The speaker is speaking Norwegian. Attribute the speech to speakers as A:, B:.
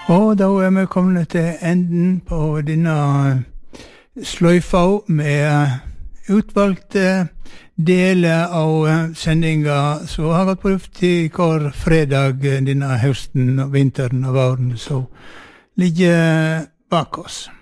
A: Og da vi kommet til enden på denne sløyfa med utvalgte deler av sendinga som har gått på luft i hver fredag denne høsten, vinteren og våren som ligger bak oss.